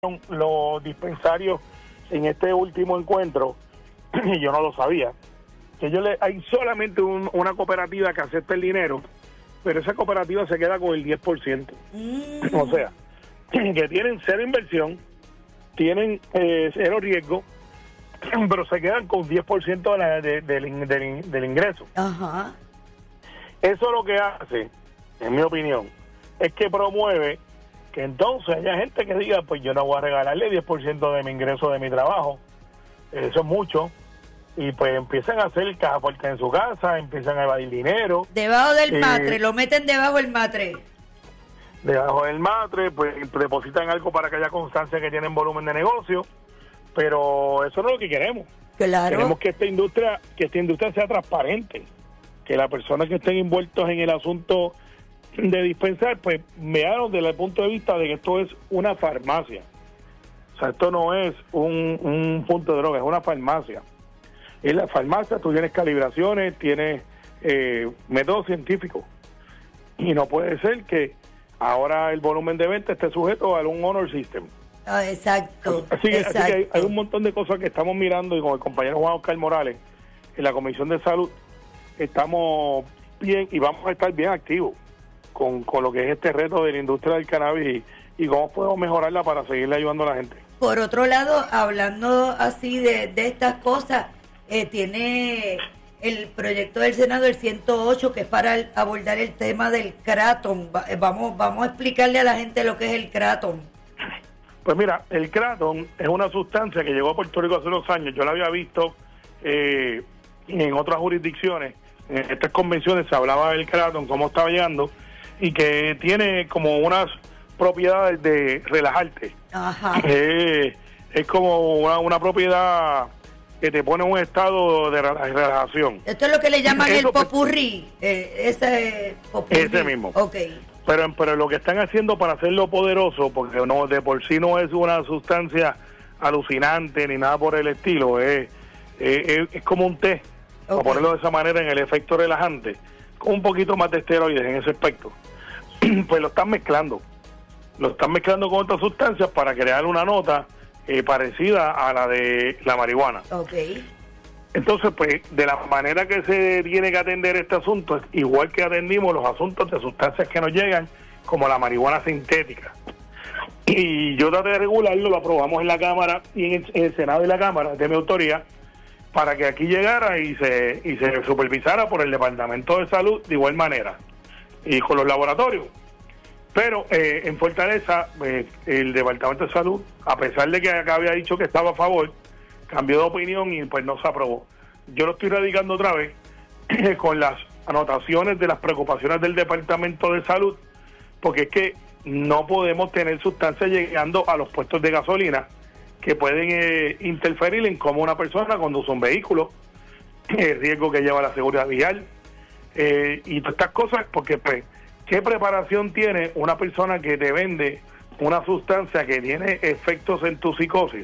los dispensarios en este último encuentro, y yo no lo sabía, que hay solamente una cooperativa que acepta el dinero, pero esa cooperativa se queda con el 10%. O sea, que tienen cero inversión, tienen cero riesgo, pero se quedan con 10% del ingreso. Ajá. Eso lo que hace, en mi opinión, es que promueve que entonces haya gente que diga, pues yo no voy a regalarle 10% de mi ingreso de mi trabajo, eso es mucho, y pues empiezan a hacer caja fuerte en su casa, empiezan a evadir dinero. Debajo del matre, lo meten debajo del matre. Debajo del matre, pues depositan algo para que haya constancia que tienen volumen de negocio, pero eso no es lo que queremos. Claro. Queremos que esta industria sea transparente, que las personas que estén envueltos en el asunto de dispensar, pues vean desde el punto de vista de que esto es una farmacia. O sea, esto no es un punto de droga, es una farmacia. En la farmacia tú tienes calibraciones, tienes métodos científicos, y no puede ser que ahora el volumen de venta esté sujeto a un honor system. Ah, exacto. Así que hay un montón de cosas que estamos mirando, y con el compañero Juan Oscar Morales en la Comisión de Salud estamos bien y vamos a estar bien activos con lo que es este reto de la industria del cannabis y cómo podemos mejorarla para seguirle ayudando a la gente. Por otro lado, hablando así de estas cosas, tiene el proyecto del Senado, el 108, que es para abordar el tema del Kratom. Vamos a explicarle a la gente lo que es el Kratom. Pues mira, el Kratom es una sustancia que llegó a Puerto Rico hace unos años. Yo la había visto en otras jurisdicciones. En estas convenciones se hablaba del Kratom, cómo estaba llegando, y que tiene como unas propiedades de relajarte. Ajá. Es como una propiedad que te pone en un estado de relajación. Esto es lo que le llaman Eso, el popurrí. Ese popurrí. Ese mismo. Ok. Pero lo que están haciendo para hacerlo poderoso, porque no de por sí no es una sustancia alucinante ni nada por el estilo, es como un té, para ponerlo de esa manera, en el efecto relajante, con un poquito más de esteroides en ese aspecto. Pues lo están mezclando con otras sustancias para crear una nota parecida a la de la marihuana. Okay. Entonces, pues, de la manera que se tiene que atender este asunto, es igual que atendimos los asuntos de sustancias que nos llegan, como la marihuana sintética. Y yo traté de regularlo, lo aprobamos en la Cámara y en el Senado y la Cámara, de mi autoría, para que aquí llegara y se supervisara por el Departamento de Salud de igual manera, y con los laboratorios. Pero en Fortaleza, el Departamento de Salud, a pesar de que acá había dicho que estaba a favor, cambió de opinión y pues no se aprobó. Yo lo estoy radicando otra vez con las anotaciones de las preocupaciones del Departamento de Salud, porque es que no podemos tener sustancias llegando a los puestos de gasolina que pueden interferir en cómo una persona conduce un vehículo, el riesgo que lleva la seguridad vial, y todas estas cosas, porque pues, ¿qué preparación tiene una persona que te vende una sustancia que tiene efectos en tu psicosis?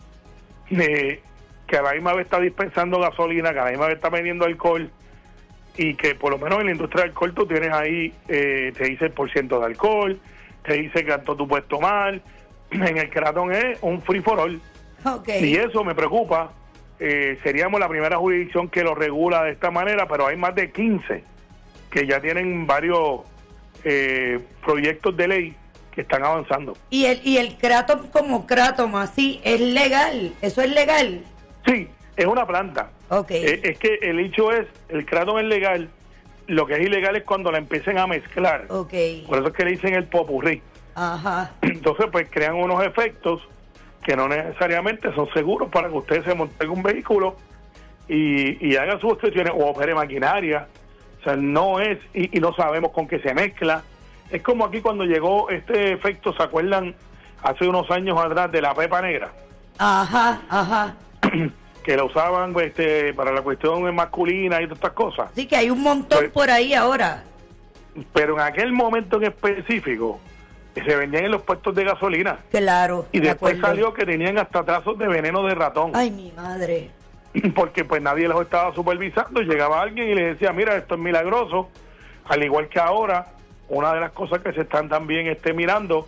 Que a la misma vez está dispensando gasolina, que a la misma vez está vendiendo alcohol, y que por lo menos en la industria del alcohol tú tienes ahí, te dice el % de alcohol, te dice cuánto tú puedes tomar. En el Kratom es un free for all. Okay. Y eso me preocupa. Seríamos la primera jurisdicción que lo regula de esta manera, pero hay más de 15 que ya tienen varios proyectos de ley que están avanzando. ¿Y el Kratom como Kratom así es legal? ¿Eso es legal? Sí, es una planta. Okay. Es que el hecho es, el Kratom es legal, lo que es ilegal es cuando la empiecen a mezclar. Okay. Por eso es que le dicen el popurrí. Ajá. Entonces, pues crean unos efectos que no necesariamente son seguros para que usted se monte en un vehículo y haga sus obstrucciones o opere maquinaria. O sea, no es, y no sabemos con qué se mezcla. Es como aquí cuando llegó este efecto, ¿se acuerdan? Hace unos años atrás, de la pepa negra. Ajá, ajá. Que la usaban para la cuestión masculina y todas estas cosas. Sí, que hay un montón pues, por ahí ahora. Pero en aquel momento en específico, se vendían en los puestos de gasolina. Claro. Y después salió que tenían hasta trazos de veneno de ratón. Ay, mi madre. Porque pues nadie los estaba supervisando. Llegaba alguien y le decía, mira, esto es milagroso. Al igual que ahora, una de las cosas que se están también mirando,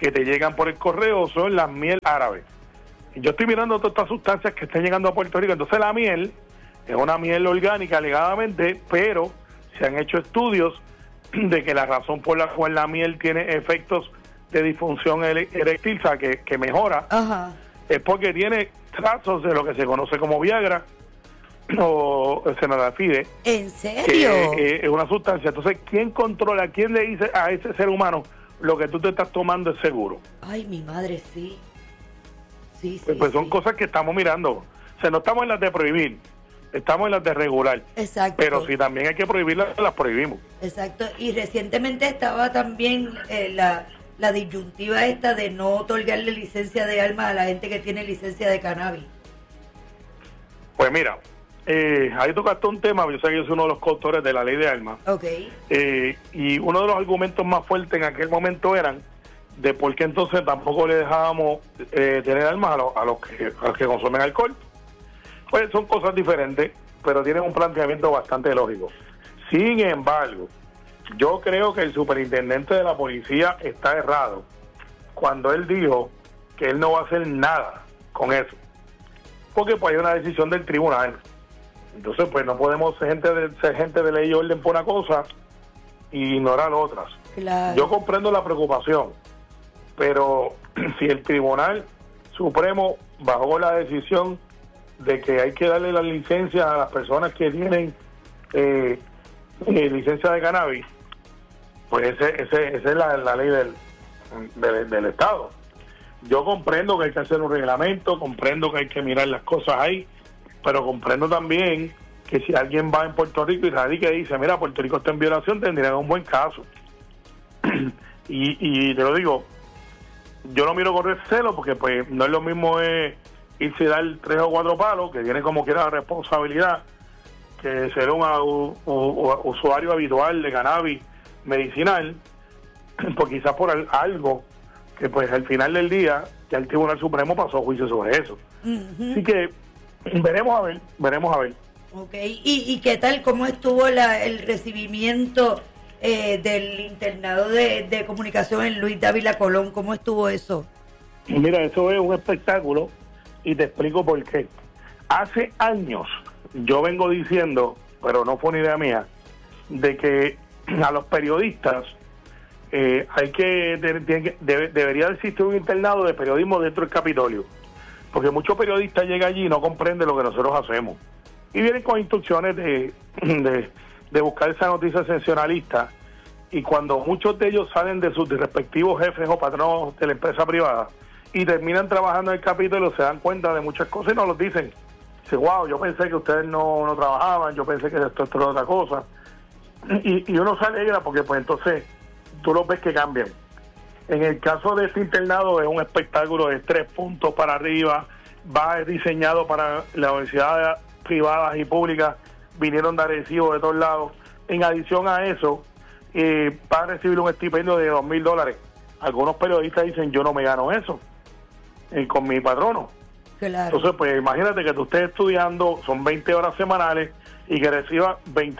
que te llegan por el correo son las miel árabes. Yo estoy mirando todas estas sustancias que están llegando a Puerto Rico. Entonces la miel es una miel orgánica alegadamente, pero se han hecho estudios de que la razón por la cual la miel tiene efectos de disfunción eréctil, o sea, que mejora, Ajá. es porque tiene trazos de lo que se conoce como Viagra o Senadafide. ¿En serio? Que es una sustancia. Entonces, ¿quién controla? ¿Quién le dice a ese ser humano lo que tú te estás tomando es seguro? Ay, mi madre, sí. Sí, sí, Pues son sí. cosas que estamos mirando. O sea, no estamos en las de prohibir, estamos en las de regular. Exacto. Pero si también hay que prohibirlas, las prohibimos. Exacto. Y recientemente estaba también la disyuntiva esta de no otorgarle licencia de armas a la gente que tiene licencia de cannabis. Pues mira, ahí tocaste un tema, yo sé que yo soy uno de los coautores de la ley de armas. Ok. Y uno de los argumentos más fuertes en aquel momento eran de por qué entonces tampoco le dejábamos tener armas a los que consumen alcohol. Pues son cosas diferentes, pero tienen un planteamiento bastante lógico. Sin embargo, yo creo que el superintendente de la policía está errado cuando él dijo que él no va a hacer nada con eso, porque pues hay una decisión del tribunal. Entonces pues no podemos ser gente de ley y orden por una cosa y ignorar otras. Claro. Yo comprendo la preocupación, pero si el Tribunal Supremo bajó la decisión de que hay que darle la licencia a las personas que tienen licencia de cannabis, pues esa es la ley del Estado. Yo comprendo que hay que hacer un reglamento, comprendo que hay que mirar las cosas ahí, pero comprendo también que si alguien va en Puerto Rico y radica y dice, mira, Puerto Rico está en violación, tendrían un buen caso. y te lo digo, yo no miro con recelo porque pues no es lo mismo irse a dar 3 o 4 palos, que tiene como quiera la responsabilidad, que ser un usuario habitual de cannabis medicinal, pues quizás por algo que pues al final del día ya el Tribunal Supremo pasó juicio sobre eso. Uh-huh. Así que veremos a ver. Ok, ¿y qué tal? ¿Cómo estuvo el recibimiento del internado de comunicación en Luis Dávila Colón? ¿Cómo estuvo eso? Mira, eso es un espectáculo y te explico por qué. Hace años yo vengo diciendo, pero no fue una idea mía, de que a los periodistas debería existir un internado de periodismo dentro del Capitolio, porque muchos periodistas llegan allí y no comprenden lo que nosotros hacemos y vienen con instrucciones de buscar esa noticia sensacionalista, y cuando muchos de ellos salen de sus respectivos jefes o patronos de la empresa privada y terminan trabajando en el Capitolio, se dan cuenta de muchas cosas y nos lo dicen. Dice, wow, yo pensé que ustedes no trabajaban, yo pensé que esto era otra cosa, y uno se alegra porque pues entonces tú los ves que cambian. En el caso de este internado es un espectáculo de 3 puntos para arriba, va diseñado para las universidades privadas y públicas, vinieron de Arecibo de todos lados. En adición a eso, va a recibir un estipendio de $2,000. Algunos periodistas dicen, yo no me gano eso con mi patrono. Claro. Entonces, pues imagínate que tú estés estudiando, son 20 horas semanales, y que recibas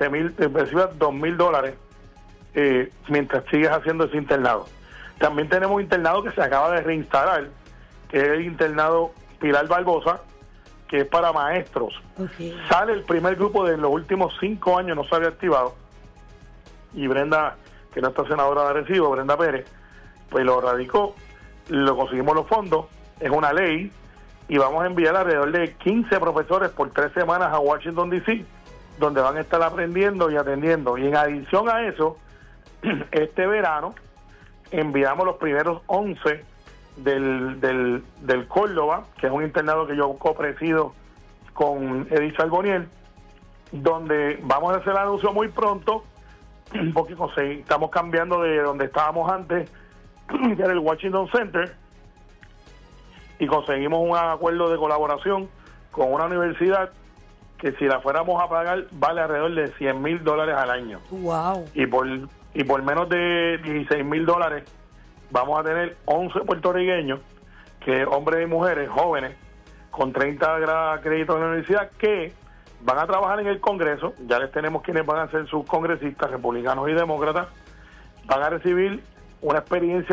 $2,000 mientras sigues haciendo ese internado. También tenemos un internado que se acaba de reinstalar, que es el internado Pilar Barbosa, que es para maestros. Okay. Sale el primer grupo de los últimos 5 años, no se había activado, y Brenda, que no está senadora de Arecibo, Brenda Pérez, pues lo radicó, lo conseguimos los fondos, es una ley, y vamos a enviar alrededor de 15 profesores por 3 semanas a Washington, D.C., donde van a estar aprendiendo y atendiendo. Y en adición a eso, este verano enviamos los primeros 11 del Córdoba, que es un internado que yo copresido con Edith Charbonnier, donde vamos a hacer el anuncio muy pronto, porque estamos cambiando de donde estábamos antes, que era el Washington Center, y conseguimos un acuerdo de colaboración con una universidad que si la fuéramos a pagar vale alrededor de $100,000 al año. Wow. Y por menos de $16,000 vamos a tener 11 puertorriqueños, que hombres y mujeres jóvenes con 30 créditos en la universidad, que van a trabajar en el Congreso. Ya les tenemos quienes van a ser sus congresistas, republicanos y demócratas. Van a recibir una experiencia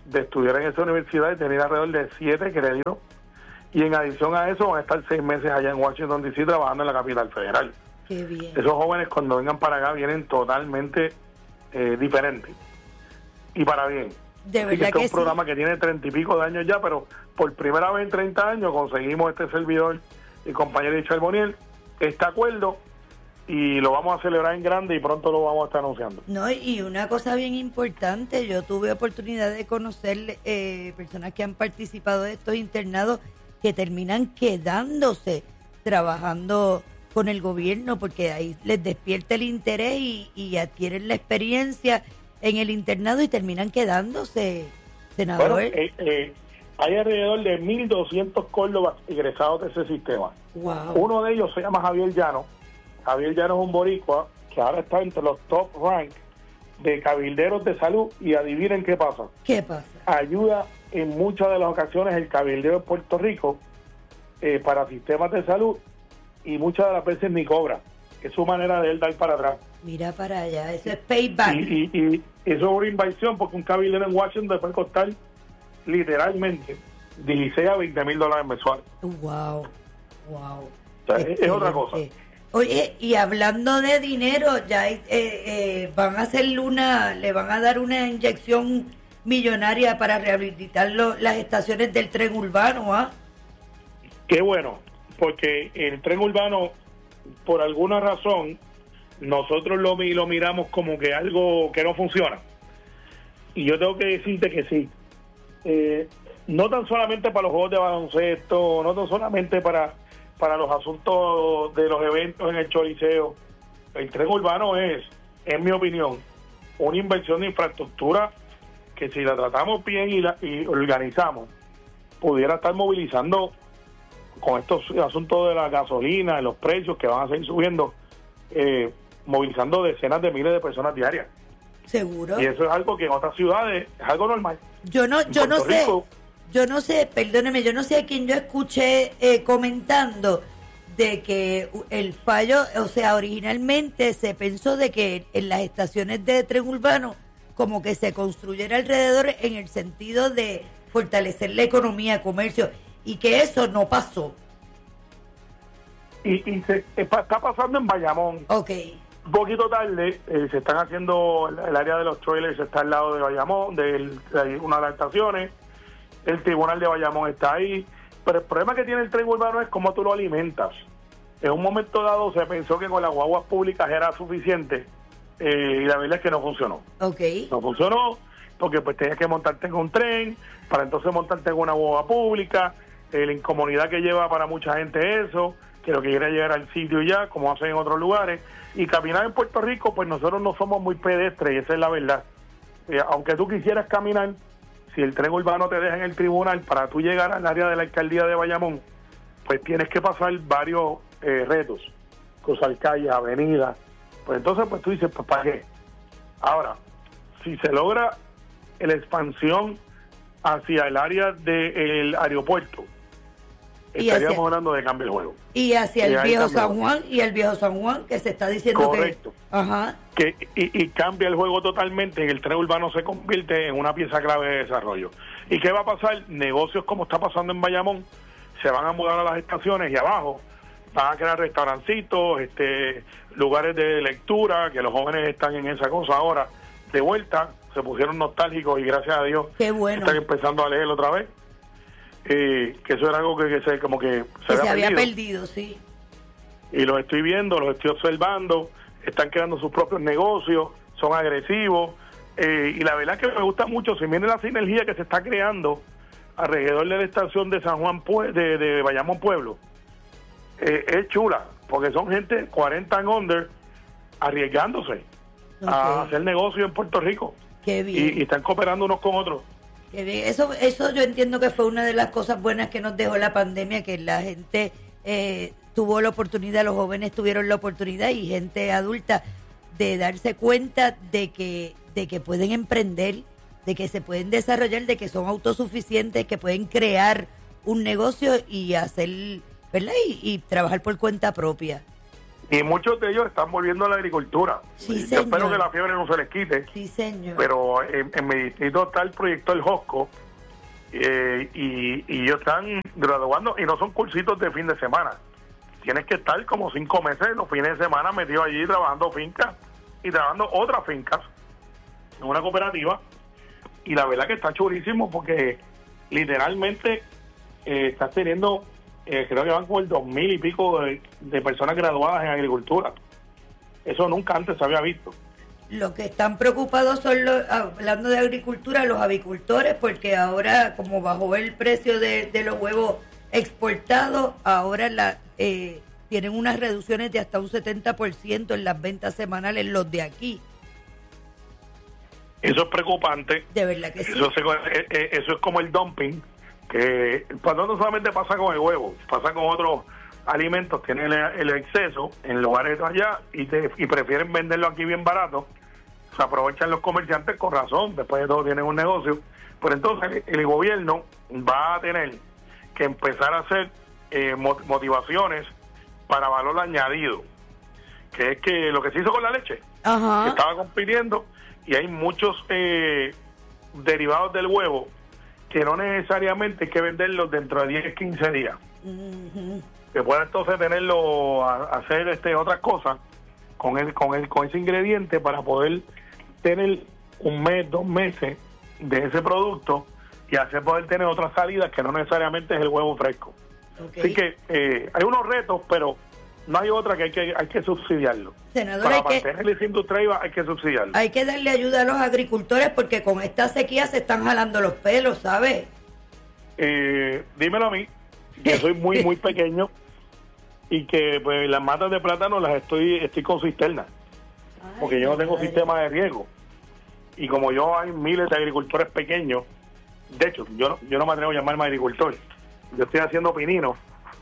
de estudiar en esa universidad y tener alrededor de 7 créditos. Y en adición a eso van a estar 6 meses allá en Washington, D.C. trabajando en la capital federal. Qué bien. Esos jóvenes cuando vengan para acá vienen totalmente diferentes. Y para bien. De Así verdad este que es un programa que tiene 30 y pico de años ya, pero por primera vez en 30 años conseguimos este servidor y compañero Richard Boniel este acuerdo y lo vamos a celebrar en grande y pronto lo vamos a estar anunciando. No, y una cosa bien importante, yo tuve oportunidad de conocer personas que han participado de estos internados que terminan quedándose trabajando con el gobierno porque ahí les despierta el interés y adquieren la experiencia en el internado y terminan quedándose, senador. Bueno, hay alrededor de 1.200 Córdobas egresados de ese sistema. Wow. Uno de ellos se llama Javier Llano. Javier Llano es un boricua que ahora está entre los top rank de cabilderos de salud y adivinen qué pasa. ¿Qué pasa? Ayuda en muchas de las ocasiones el cabildeo de Puerto Rico para sistemas de salud y muchas de las veces ni cobra. Es su manera de él dar para atrás. Mira para allá, eso es payback. Y eso es una inversión porque un cabildero en Washington puede costar literalmente 16 a $20,000 mensuales. Wow, wow. O sea, es otra cosa. Oye, y hablando de dinero, ya van a hacerle le van a dar una inyección millonaria para rehabilitar las estaciones del tren urbano, ¿ah? Qué bueno, porque el tren urbano, por alguna razón, nosotros lo miramos como que algo que no funciona. Y yo tengo que decirte que sí. No tan solamente para los juegos de baloncesto, no tan solamente para los asuntos de los eventos en el Choliseo. El tren urbano es, en mi opinión, una inversión de infraestructura que si la tratamos bien y organizamos, pudiera estar movilizando con estos asuntos de la gasolina, de los precios que van a seguir subiendo, movilizando decenas de miles de personas diarias. Seguro. Y eso es algo que en otras ciudades es algo normal. Yo no sé, perdóneme, yo no sé a quién yo escuché comentando de que el fallo, o sea, originalmente se pensó de que en las estaciones de tren urbano como que se construyera alrededor en el sentido de fortalecer la economía, comercio, y que eso no pasó. Y está pasando en Bayamón. Ok. Un poquito tarde, se están haciendo, el área de los trailers está al lado de Bayamón, de una de las estaciones, el tribunal de Bayamón está ahí, pero el problema que tiene el tren urbano es cómo tú lo alimentas. En un momento dado se pensó que con las guaguas públicas era suficiente, y la verdad es que no funcionó. Okay. No funcionó porque pues tenías que montarte en un tren, para entonces montarte en una guagua pública, la incomodidad que lleva para mucha gente eso, que lo que quiere llegar al sitio ya, como hacen en otros lugares, y caminar en Puerto Rico, pues nosotros no somos muy pedestres, y esa es la verdad. Aunque tú quisieras caminar, si el tren urbano te deja en el tribunal, para tú llegar al área de la alcaldía de Bayamón, pues tienes que pasar varios retos, cruzar calles, avenidas, pues entonces pues tú dices, pues ¿para qué? Ahora, si se logra la expansión hacia el área del aeropuerto, estaríamos hablando de cambio de juego. Y hacia el viejo San Juan, que se está diciendo correcto, que... Ajá. Y cambia el juego totalmente, y el tren urbano se convierte en una pieza clave de desarrollo. ¿Y qué va a pasar? Negocios como está pasando en Bayamón se van a mudar a las estaciones y abajo van a crear restaurancitos, lugares de lectura, que los jóvenes están en esa cosa ahora, de vuelta, se pusieron nostálgicos y gracias a Dios qué bueno, están empezando a leer otra vez. Que eso era algo que se había perdido, sí. Y los estoy viendo, los estoy observando, están creando sus propios negocios, son agresivos, y la verdad que me gusta mucho, si viene la sinergia que se está creando alrededor de la estación de San Juan, de Bayamón Pueblo, es chula, porque son gente 40 and under arriesgándose a hacer negocio en Puerto Rico. Qué bien. Y están cooperando unos con otros. Qué bien. Eso yo entiendo que fue una de las cosas buenas que nos dejó la pandemia, que la gente tuvo la oportunidad, los jóvenes tuvieron la oportunidad y gente adulta de darse cuenta de que pueden emprender, de que se pueden desarrollar, de que son autosuficientes, que pueden crear un negocio y hacer, ¿verdad? Y trabajar por cuenta propia. Y muchos de ellos están volviendo a la agricultura. Sí, Yo señor. espero que la fiebre no se les quite. Sí, señor. Pero en mi distrito está el proyecto El Josco, y ellos están graduando, y no son cursitos de fin de semana. Tienes que estar como 5 meses los fines de semana metido allí trabajando fincas y trabajando otras fincas en una cooperativa. Y la verdad que está chulísimo porque literalmente estás teniendo, creo que van con el 2,000 y pico de personas graduadas en agricultura. Eso nunca antes se había visto. Los que están preocupados son, hablando de agricultura, los avicultores, porque ahora, como bajó el precio de los huevos exportados, ahora tienen unas reducciones de hasta un 70% en las ventas semanales, los de aquí. Eso es preocupante. De verdad que sí. Eso es como el dumping, que no solamente pasa con el huevo, pasa con otros alimentos, tienen el exceso en lugares de allá y prefieren venderlo aquí bien barato. Se aprovechan los comerciantes con razón, después de todo tienen un negocio. Pero entonces el gobierno va a tener que empezar a hacer motivaciones para valor añadido, que es que lo que se hizo con la leche, Ajá. que estaba compitiendo, y hay muchos derivados del huevo que no necesariamente hay que venderlos dentro de 10, 15 días. Uh-huh. Que pueda entonces tenerlo, hacer otras cosas con ese ingrediente para poder tener 1 mes, 2 meses de ese producto y hacer poder tener otras salidas que no necesariamente es el huevo fresco. Okay. Así que hay unos retos, pero no hay otra que hay que subsidiarlo. Senador, Para mantener esa industria viva hay que subsidiarlo. hay que darle ayuda a los agricultores porque con esta sequía se están jalando los pelos, ¿sabes? Dímelo a mí, que soy muy, muy pequeño y que pues las matas de plátano estoy con cisterna, porque yo no tengo sistema de riego. Y como yo hay miles de agricultores pequeños, de hecho, yo no me atrevo a llamarme agricultor, yo estoy haciendo pinino,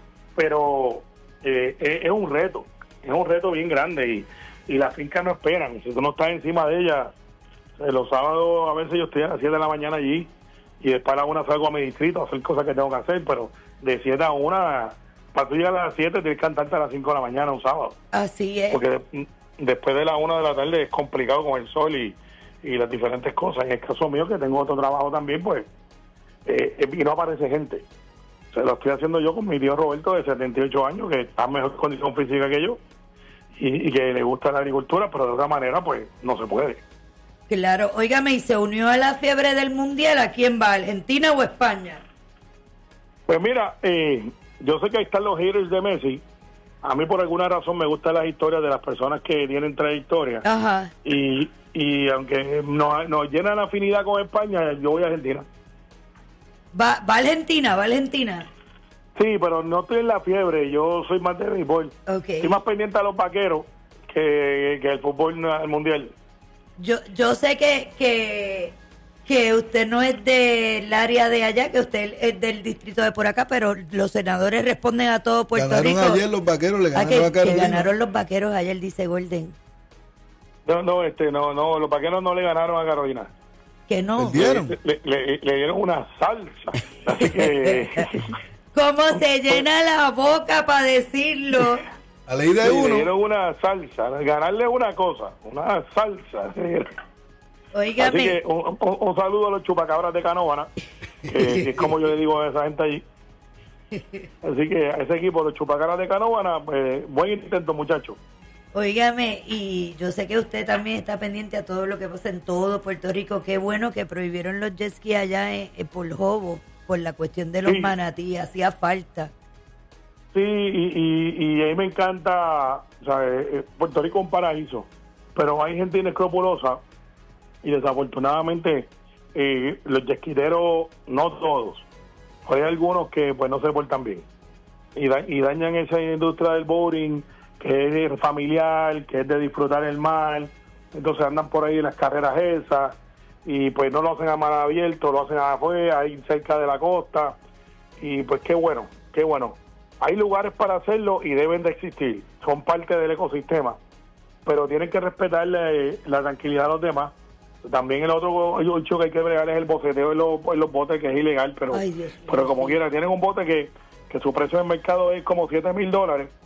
pero es un reto bien grande y las fincas no esperan. Si tú no estás encima de ellas, los sábados a veces yo estoy a las 7 de la mañana allí y después a la 1 salgo a mi distrito a hacer cosas que tengo que hacer, pero de 7 a 1, para tú llegar a las 7 tienes que cantarte a las 5 de la mañana un sábado. Así es. Porque después de la 1 de la tarde es complicado con el sol y las diferentes cosas. En el caso mío, que tengo otro trabajo también, pues, y no aparece gente. O sea, lo estoy haciendo yo con mi tío Roberto, de 78 años, que está en mejor condición física que yo, y que le gusta la agricultura, pero de otra manera, pues, no se puede. Claro, óigame, ¿y se unió a la fiebre del mundial? ¿A quién va? ¿Argentina o España? Pues mira, yo sé que ahí están los haters de Messi. A mí por alguna razón me gustan las historias de las personas que tienen trayectoria. Ajá. Y aunque nos llena la afinidad con España, yo voy a Argentina. ¿Va Argentina? Sí, pero no estoy en la fiebre, yo soy más de béisbol. Okay. Estoy más pendiente a los vaqueros que el fútbol el mundial. Yo sé que usted no es del área de allá, que usted es del distrito de por acá, pero los senadores responden a todo Puerto Rico. Ganaron ayer los vaqueros, le ganaron a que Carolina. ganaron los vaqueros ayer, dice Golden. No, los vaqueros no le ganaron a Carolina. Que no. ¿Perdieron? Le dieron una salsa. Así que... ¿Cómo se llena la boca para decirlo? A ley de le uno. dieron una salsa. Ganarle una cosa, una salsa. Óigame. Así que un saludo a los chupacabras de Canóvana, que es como yo le digo a esa gente allí. Así que a ese equipo, los chupacabras de Canóvana, pues, buen intento, muchachos. Óigame, y yo sé que usted también está pendiente a todo lo que pasa en todo Puerto Rico. Qué bueno que prohibieron los jet ski allá por Jobo, por la cuestión de los Sí. manatíes, hacía falta. Sí, y a mí me encanta, o sea, Puerto Rico es un paraíso, pero hay gente inescrupulosa y desafortunadamente los yesquiteros, no todos, hay algunos que pues no se portan bien y dañan esa industria del boating, que es familiar, que es de disfrutar el mar. Entonces andan por ahí en las carreras esas y pues no lo hacen a mar abierto, lo hacen afuera, ahí cerca de la costa, y pues qué bueno. Hay lugares para hacerlo y deben de existir, son parte del ecosistema, pero tienen que respetarle la tranquilidad a los demás. También el otro hecho que hay que bregar es el boceteo en los botes, que es ilegal, pero Ay, Dios mío, pero como sí. quiera, tienen un bote que su precio en el mercado es como $7,000,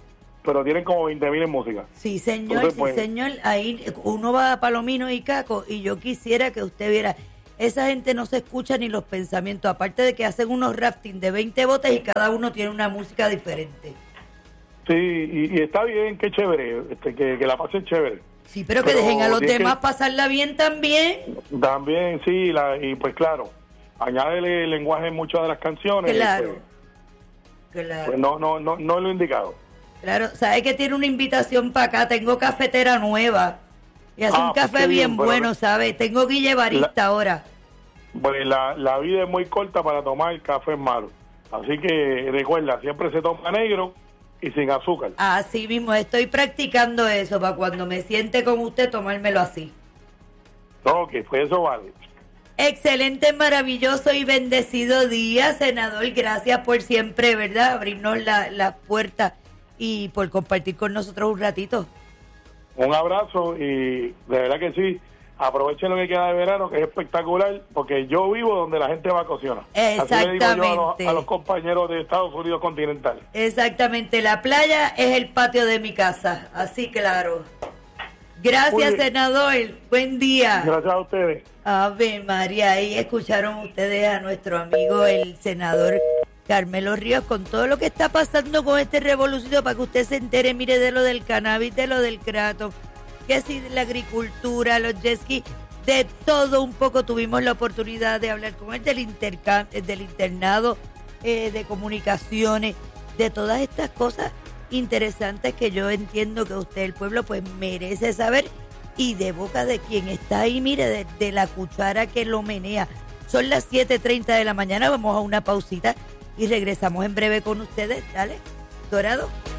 pero tienen como 20,000 en música. Sí, señor, Entonces, sí, pues, señor. Ahí uno va a Palomino y Caco y yo quisiera que usted viera, esa gente no se escucha ni los pensamientos, aparte de que hacen unos rafting de 20 botes y cada uno tiene una música diferente. Sí, y está bien, qué chévere, que la pasen chévere. Sí, pero que dejen a los tienes demás que- pasarla bien también. También, sí, y pues claro, añádele el lenguaje en muchas de las canciones. Claro, Pues, claro. pues no es lo indicado. Claro, ¿sabe que tiene una invitación para acá? Tengo cafetera nueva y hace un pues café qué bien pero bueno, ¿sabe? Tengo Guille Barista ahora. Pues la vida es muy corta para tomar café malo. Así que recuerda, siempre se toma negro y sin azúcar. Así mismo, estoy practicando eso para cuando me siente con usted tomármelo así. Ok, pues eso vale. Excelente, maravilloso y bendecido día, senador. Gracias por siempre, ¿verdad? Abrirnos la puerta y por compartir con nosotros un ratito. Un abrazo y de verdad que sí, aprovechen lo que queda de verano, que es espectacular, porque yo vivo donde la gente vacaciona. Así le digo yo Exactamente. a los compañeros de Estados Unidos continental. Exactamente, la playa es el patio de mi casa, así claro. Muy Gracias, bien. senador. Buen día. Gracias a ustedes. Ave María, ahí escucharon ustedes a nuestro amigo el senador Carmelo Ríos con todo lo que está pasando con este revolucionario para que usted se entere, mire, de lo del cannabis, de lo del kratom, que así de la agricultura, los jet ski, de todo un poco. Tuvimos la oportunidad de hablar con él del internado de comunicaciones, de todas estas cosas interesantes que yo entiendo que usted, el pueblo, pues merece saber, y de boca de quien está ahí, mire, de la cuchara que lo menea. Son las 7:30 de la mañana, vamos a una pausita y regresamos en breve con ustedes. Dale, Dorado.